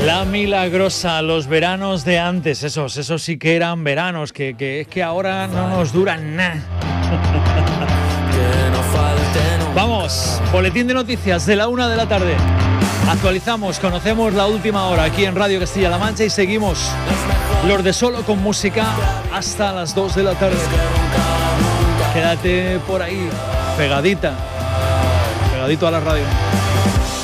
La Milagrosa, los veranos de antes, esos sí que eran veranos, que es que ahora no nos duran nada. Vamos, boletín de noticias de la 1 de la tarde. Actualizamos, conocemos la última hora aquí en Radio Castilla-La Mancha y seguimos Los de Solo con música hasta las 2 de la tarde. Quédate por ahí, pegadito a la radio.